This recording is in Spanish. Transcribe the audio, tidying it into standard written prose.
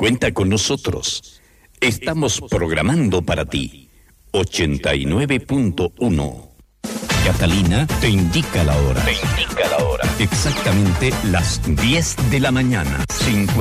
Cuenta con nosotros. Estamos programando para ti. 89.1. Catalina te indica la hora. Exactamente las 10 de la mañana.